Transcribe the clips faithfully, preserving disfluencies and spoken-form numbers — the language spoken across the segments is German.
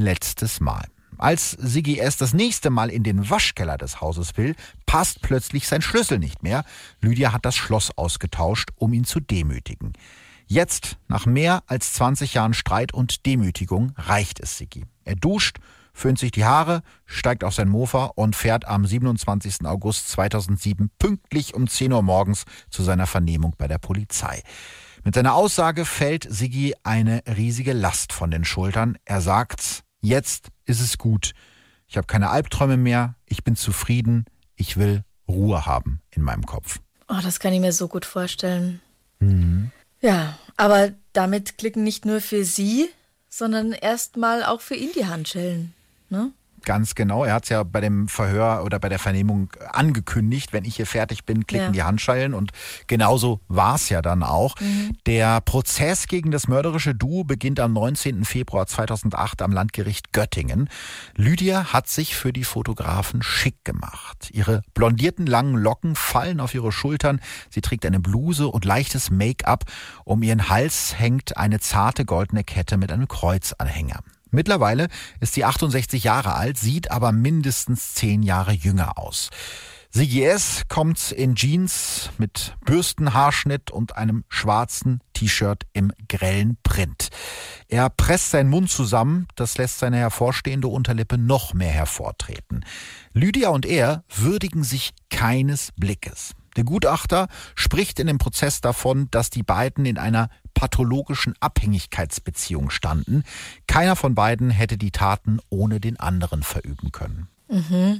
letztes Mal. Als Siggi S. das nächste Mal in den Waschkeller des Hauses will, passt plötzlich sein Schlüssel nicht mehr. Lydia hat das Schloss ausgetauscht, um ihn zu demütigen. Jetzt, nach mehr als zwanzig Jahren Streit und Demütigung, reicht es Siggi. Er duscht, föhnt sich die Haare, steigt auf sein Mofa und fährt am siebenundzwanzigsten August zweitausendsieben pünktlich um zehn Uhr morgens zu seiner Vernehmung bei der Polizei. Mit seiner Aussage fällt Siggi eine riesige Last von den Schultern. Er sagt: Jetzt ist es gut. Ich habe keine Albträume mehr. Ich bin zufrieden. Ich will Ruhe haben in meinem Kopf. Oh, das kann ich mir so gut vorstellen. Mhm. Ja, aber damit klicken nicht nur für Sie, sondern erstmal auch für ihn die Handschellen, ne? Ganz genau. Er hat es ja bei dem Verhör oder bei der Vernehmung angekündigt, wenn ich hier fertig bin, klicken Ja. die Handschellen. Und genauso war es ja dann auch. Mhm. Der Prozess gegen das mörderische Duo beginnt am neunzehnten Februar zweitausendacht am Landgericht Göttingen. Lydia hat sich für die Fotografen schick gemacht. Ihre blondierten langen Locken fallen auf ihre Schultern. Sie trägt eine Bluse und leichtes Make-up. Um ihren Hals hängt eine zarte goldene Kette mit einem Kreuzanhänger. Mittlerweile ist sie achtundsechzig Jahre alt, sieht aber mindestens zehn Jahre jünger aus. Siggi S. kommt in Jeans mit Bürstenhaarschnitt und einem schwarzen T-Shirt im grellen Print. Er presst seinen Mund zusammen, das lässt seine hervorstehende Unterlippe noch mehr hervortreten. Lydia und er würdigen sich keines Blickes. Der Gutachter spricht in dem Prozess davon, dass die beiden in einer pathologischen Abhängigkeitsbeziehung standen. Keiner von beiden hätte die Taten ohne den anderen verüben können. Mhm.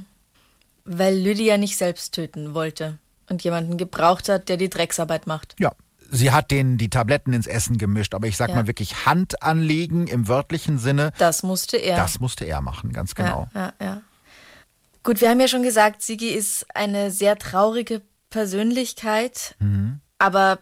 Weil Lydia nicht selbst töten wollte und jemanden gebraucht hat, der die Drecksarbeit macht. Ja. Sie hat denen die Tabletten ins Essen gemischt, aber ich sag Ja. mal wirklich Hand anlegen im wörtlichen Sinne. Das musste er. Das musste er machen, ganz genau. Ja, ja, ja. Gut, wir haben ja schon gesagt, Siggi ist eine sehr traurige Persönlichkeit, Mhm. aber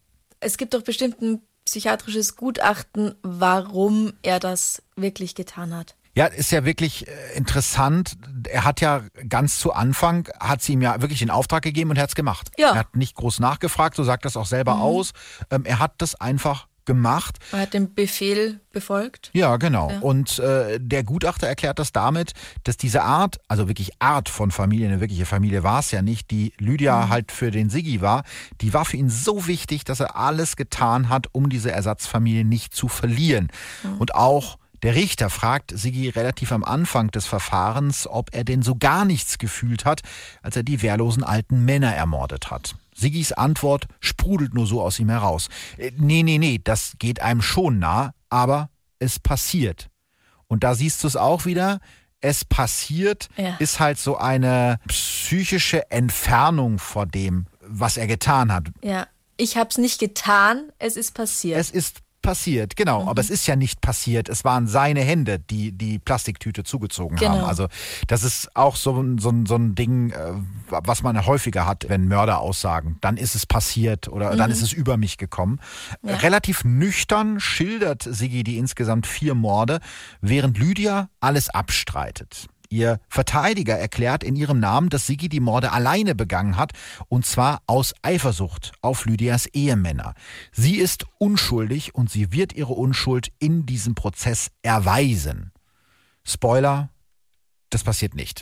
es gibt doch bestimmt ein psychiatrisches Gutachten, warum er das wirklich getan hat. Ja, ist ja wirklich äh, interessant. Er hat ja ganz zu Anfang, hat sie ihm ja wirklich den Auftrag gegeben und er hat es gemacht. Ja. Er hat nicht groß nachgefragt, so sagt das auch selber Mhm. aus. Ähm, er hat das einfach gemacht. Er hat den Befehl befolgt. Ja, genau. Ja. Und äh, der Gutachter erklärt das damit, dass diese Art, also wirklich Art von Familie, eine wirkliche Familie war es ja nicht, die Lydia Mhm. halt für den Siggi war, die war für ihn so wichtig, dass er alles getan hat, um diese Ersatzfamilie nicht zu verlieren. Mhm. Und auch der Richter fragt Siggi relativ am Anfang des Verfahrens, ob er denn so gar nichts gefühlt hat, als er die wehrlosen alten Männer ermordet hat. Siggis Antwort sprudelt nur so aus ihm heraus. Äh, Nee, nee, nee, das geht einem schon nah, aber es passiert. Und da siehst du es auch wieder, es passiert, Ja. ist halt so eine psychische Entfernung vor dem, was er getan hat. Ja, ich hab's nicht getan, es ist passiert. Es ist passiert, genau. Mhm. Aber es ist ja nicht passiert. Es waren seine Hände, die die Plastiktüte zugezogen Genau. haben. Also das ist auch so, ein- so, ein- so ein Ding, äh, was man häufiger hat, wenn Mörder aussagen. Dann ist es passiert oder dann Mhm. ist es über mich gekommen. Ja. Relativ nüchtern schildert Siggi die insgesamt vier Morde, während Lydia alles abstreitet. Ihr Verteidiger erklärt in ihrem Namen, dass Siggi die Morde alleine begangen hat, und zwar aus Eifersucht auf Lydias Ehemänner. Sie ist unschuldig und sie wird ihre Unschuld in diesem Prozess erweisen. Spoiler, das passiert nicht.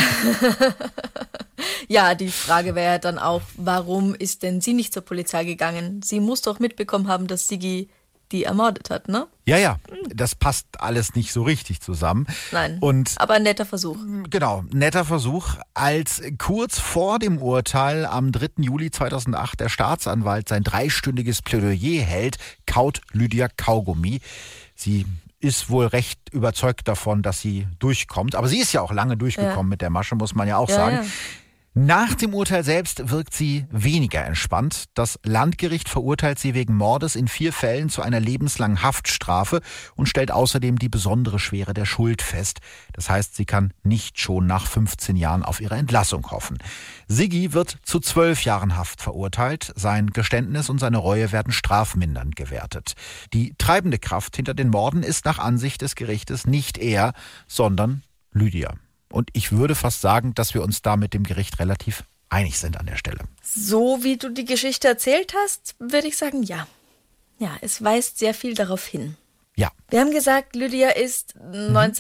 Ja, die Frage wäre dann auch, warum ist denn sie nicht zur Polizei gegangen? Sie muss doch mitbekommen haben, dass Siggi die ermordet hat, ne? Ja, ja, das passt alles nicht so richtig zusammen. Nein, Und aber ein netter Versuch. Genau, netter Versuch. Als kurz vor dem Urteil am dritten Juli zweitausendacht der Staatsanwalt sein dreistündiges Plädoyer hält, kaut Lydia Kaugummi. Sie ist wohl recht überzeugt davon, dass sie durchkommt. Aber sie ist ja auch lange durchgekommen Ja. mit der Masche, muss man ja auch Ja, sagen. ja. Nach dem Urteil selbst wirkt sie weniger entspannt. Das Landgericht verurteilt sie wegen Mordes in vier Fällen zu einer lebenslangen Haftstrafe und stellt außerdem die besondere Schwere der Schuld fest. Das heißt, sie kann nicht schon nach fünfzehn Jahren auf ihre Entlassung hoffen. Siggi wird zu zwölf Jahren Haft verurteilt. Sein Geständnis und seine Reue werden strafmindernd gewertet. Die treibende Kraft hinter den Morden ist nach Ansicht des Gerichtes nicht er, sondern Lydia. Und ich würde fast sagen, dass wir uns da mit dem Gericht relativ einig sind an der Stelle. So wie du die Geschichte erzählt hast, würde ich sagen, ja. Ja, es weist sehr viel darauf hin. Ja. Wir haben gesagt, Lydia ist